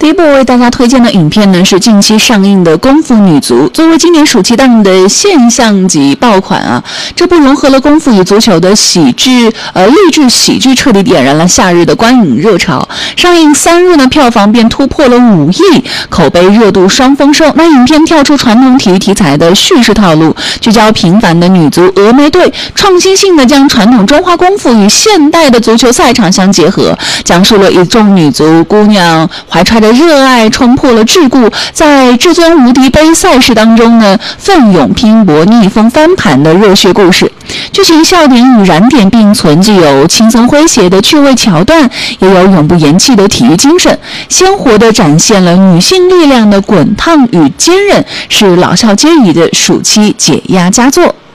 第一部为大家推荐的影片呢是近期上映的《功夫女足》，作为今年暑期档的现象级爆款啊，这部融合了功夫与足球的励志喜剧，彻底点燃了夏日的观影热潮。上映3日呢，票房便突破了5亿，口碑热度双丰收。那影片跳出传统体育题材的叙事套路，聚焦平凡的女足峨眉队，创新性的将传统中华功夫与现代的足球赛场相结合，讲述了一众女足姑娘怀揣着热爱冲破了桎梏，在至尊无敌杯赛事当中呢奋勇拼搏逆风翻盘的热血故事。剧情笑点与燃点并存，既有轻松诙谐的趣味桥段，也有永不言弃的体育精神，鲜活地展现了女性力量的滚烫与坚韧，是老少皆宜的暑期解压佳作。